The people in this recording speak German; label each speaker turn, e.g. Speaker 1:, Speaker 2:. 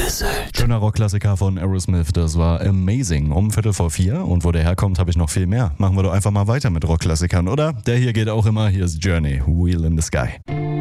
Speaker 1: Schöner Rockklassiker von Aerosmith, das war Amazing um 3:45 und wo der herkommt, habe ich noch viel mehr. Machen wir doch einfach mal weiter mit Rockklassikern, oder? Der hier geht auch immer, hier ist Journey, Wheel in the Sky.